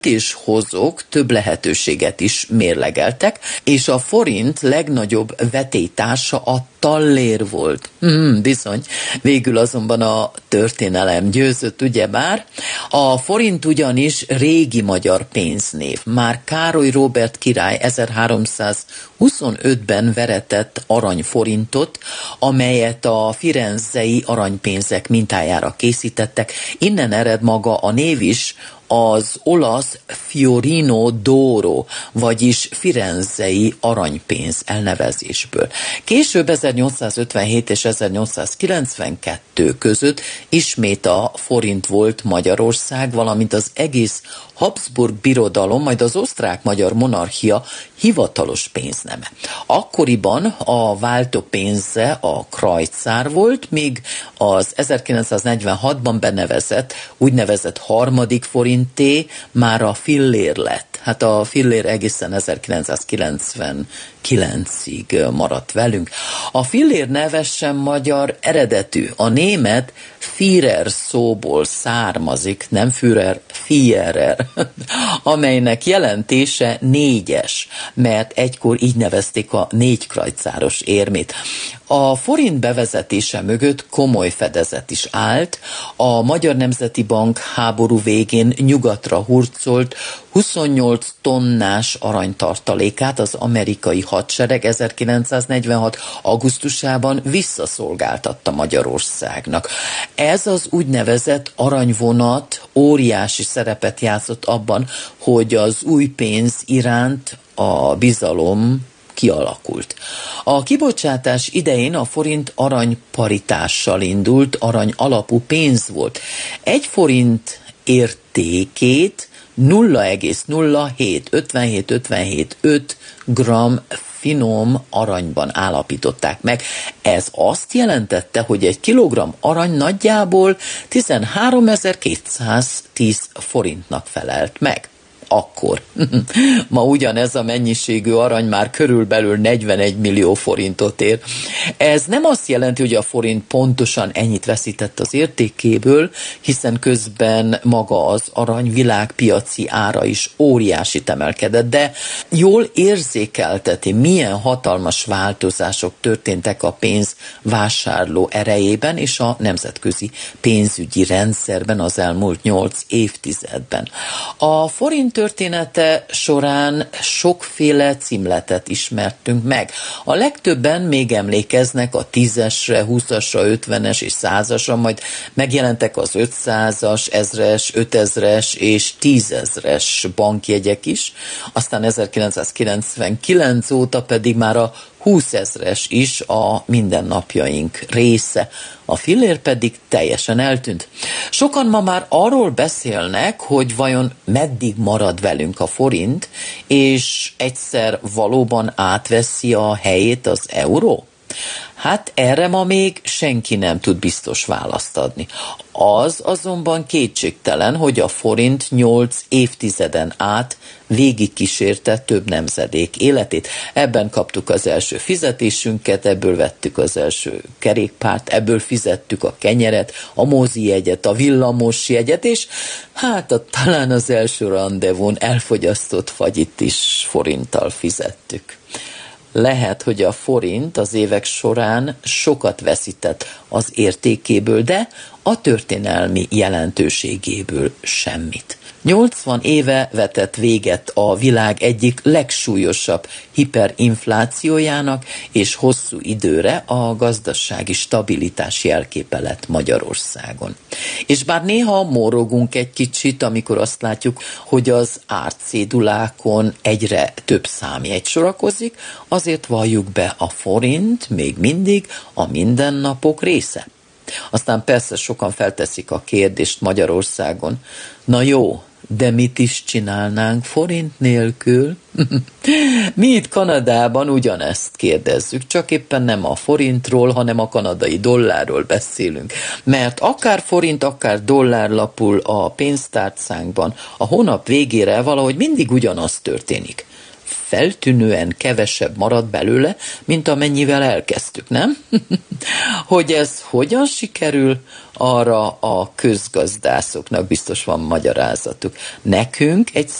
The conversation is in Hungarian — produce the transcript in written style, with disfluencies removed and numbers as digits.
és hozók több lehetőséget is mérlegeltek, és a forint legnagyobb vetélytársa a tallér volt. Bizony, végül azonban a történelem győzött, ugyebár. A forint ugyanis régi magyar pénznév. Már Károly Róbert király 1325-ben veretett aranyforintot, amelyet a firenzei aranypénzek mintájára készítettek. Innen ered maga a név is, az olasz Fiorino d'Oro, vagyis firenzei aranypénz elnevezésből. Később 1857 és 1892 között ismét a forint volt Magyarország, valamint az egész Habsburg birodalom, majd az osztrák-magyar monarchia hivatalos pénzneme. Akkoriban a váltópénze a krajcár volt, míg az 1946-ban benevezett, úgynevezett harmadik forinté már a fillér lett. Hát a fillér egészen 1999-ig maradt velünk. A fillér neve sem magyar eredetű. A német Führer szóból származik, nem Führer, Führer, amelynek jelentése négyes, mert egykor így nevezték a négykrajcáros érmét. A forint bevezetése mögött komoly fedezet is állt. A Magyar Nemzeti Bank háború végén nyugatra hurcolt 28 tonnás aranytartalékát az amerikai hadsereg 1946. augusztusában visszaszolgáltatta Magyarországnak. Ez az úgynevezett aranyvonat óriási szerepet játszott abban, hogy az új pénz iránt a bizalom kialakult. A kibocsátás idején a forint aranyparitással indult, arany alapú pénz volt. Egy forint értékét 0,0757 g finom aranyban állapították meg. Ez azt jelentette, hogy egy kilogramm arany nagyjából 13.210 forintnak felelt meg. Akkor. Ma ugyanez a mennyiségű arany már körülbelül 41 millió forintot ér. Ez nem azt jelenti, hogy a forint pontosan ennyit veszített az értékéből, hiszen közben maga az arany világpiaci ára is óriásit emelkedett, de jól érzékelteti, milyen hatalmas változások történtek a pénz vásárló erejében és a nemzetközi pénzügyi rendszerben az elmúlt 8 évtizedben. A forint története során sokféle címletet ismertünk meg. A legtöbben még emlékeznek a 10-esre, 20-asra, 50-es és 100-asra, majd megjelentek az 500-as, 1000-es, 5000-es és 10.000-es bankjegyek is, aztán 1999 óta pedig már a 20.000-es is a mindennapjaink része. A fillér pedig teljesen eltűnt. Sokan ma már arról beszélnek, hogy vajon meddig marad velünk a forint, és egyszer valóban átveszi a helyét az euró? Hát erre ma még senki nem tud biztos választ adni. Az azonban kétségtelen, hogy a forint 8 évtizeden át végigkísérte több nemzedék életét. Ebben kaptuk az első fizetésünket, ebből vettük az első kerékpárt, ebből fizettük a kenyeret, a mozijegyet, a villamos jegyet, és hát talán az első randevún elfogyasztott fagyit is forinttal fizettük. Lehet, hogy a forint az évek során sokat veszített az értékéből, de a történelmi jelentőségéből semmit. 80 éve vetett véget a világ egyik legsúlyosabb hiperinflációjának, és hosszú időre a gazdasági stabilitás jelképe lett Magyarországon. És bár néha morrogunk egy kicsit, amikor azt látjuk, hogy az árcédulákon egyre több számjegy sorakozik, azért valljuk be, a forint még mindig a mindennapok része. Aztán persze sokan felteszik a kérdést Magyarországon, na jó, de mit is csinálnánk forint nélkül? Mi itt Kanadában ugyanezt kérdezzük, csak éppen nem a forintról, hanem a kanadai dollárról beszélünk. Mert akár forint, akár dollár lapul a pénztárcánkban, a hónap végére valahogy mindig ugyanaz történik. feltűnően kevesebb marad belőle, mint amennyivel elkezdtük, nem? Hogy ez hogyan sikerül, arra a közgazdászoknak biztos van magyarázatuk. Nekünk egy